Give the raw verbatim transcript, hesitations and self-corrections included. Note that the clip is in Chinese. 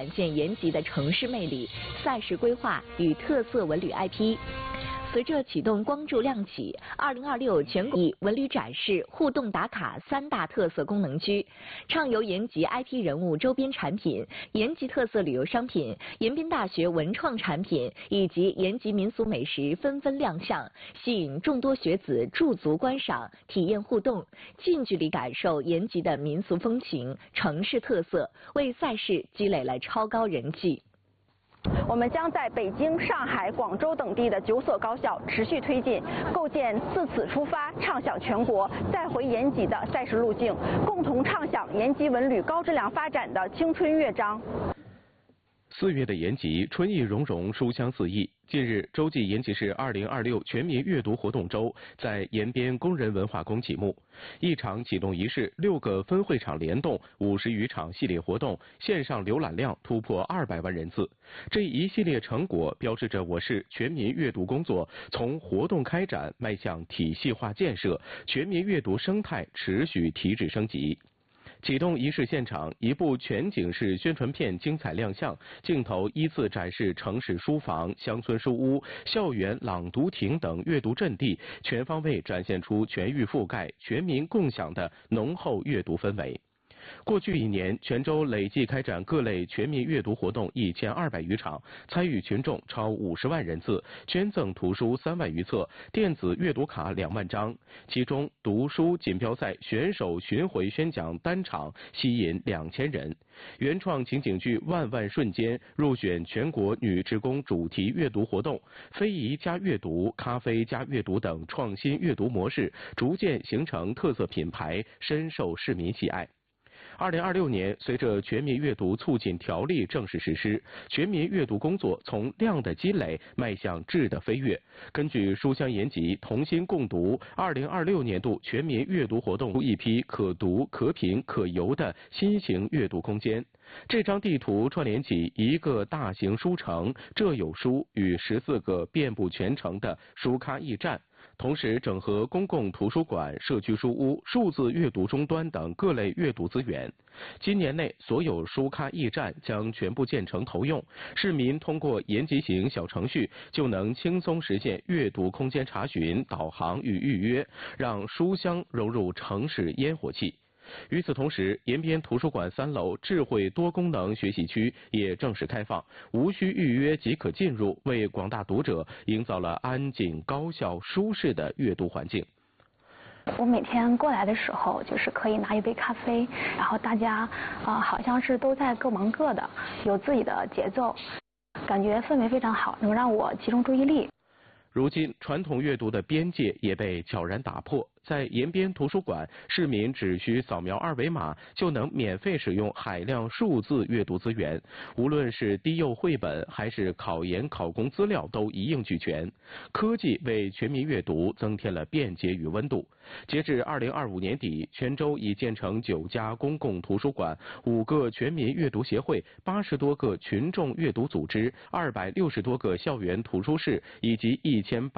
现延吉的城市魅力、赛事规划与特色文旅 I P。随着启动光柱亮起，二零二六全国以文旅展示、互动打卡三大特色功能区，畅游延吉 I P 人物周边产品、延吉特色旅游商品、延边大学文创产品以及延吉民俗美食纷纷亮相，吸引众多学子驻足观赏、体验互动，近距离感受延吉的民俗风情、城市特色，为赛事积累了超高人气。 我们将在北京、上海、广州等地的九所高校持续推进，构建自此出发、畅享全国、再回延吉的赛事路径，共同畅享延吉文旅高质量发展的青春乐章。 四月的延吉，春意融融，书香四溢。近日，洲际延吉市二零二六全民阅读活动周在延边工人文化宫启幕。一场启动仪式，六个分会场联动，五十余场系列活动，线上浏览量突破二百万人次。这一系列成果标志着我市全民阅读工作从活动开展迈向体系化建设，全民阅读生态持续提质升级。启动仪式现场，一部全景式宣传片精彩亮相，镜头依次展示城市书房、乡村书屋、校园朗读亭等阅读阵地，全方位展现出全域覆盖、全民共享的浓厚阅读氛围。过去一年，全州累计开展各类全民阅读活动一千二百余场，参与群众超五十万人次，捐赠图书三万余册，电子阅读卡两万张。其中，读书锦标赛选手巡回宣讲单场吸引两千人，原创情景剧《万万瞬间》入选全国女职工主题阅读活动，非遗加阅读、咖啡加阅读等创新阅读模式逐渐形成特色品牌，深受市民喜爱。二零二六年，随着全民阅读促进条例正式实施，全民阅读工作从量的积累迈向质的飞跃。根据书香延吉同心共读二零二六年度全民阅读活动一批可读、可品、可游的新型阅读空间。这张地图串联起一个大型书城这有书与十四个遍布全城的书咖驿站。同时整合公共图书馆、社区书屋、数字阅读终端等各类阅读资源。今年内，所有书咖驿站将全部建成投用，市民通过延吉行小程序就能轻松实现阅读空间查询、导航与预约，让书香融入城市烟火气。与此同时，延边图书馆三楼智慧多功能学习区也正式开放，无需预约即可进入，为广大读者营造了安静、高效、舒适的阅读环境。 我每天过来的时候，就是可以拿一杯咖啡，然后大家啊、呃、好像是都在各忙各的，有自己的节奏，感觉氛围非常好，能让我集中注意力。 如今，传统阅读的边界也被悄然打破。在延边图书馆，市民只需扫描二维码，就能免费使用海量数字阅读资源。无论是低幼绘本，还是考研考公资料，都一应俱全。科技为全民阅读增添了便捷与温度。截至二零二五年底，全州已建成九家公共图书馆、五个全民阅读协会、八十多个群众阅读组织、二百六十多个校园图书室，以及一千八。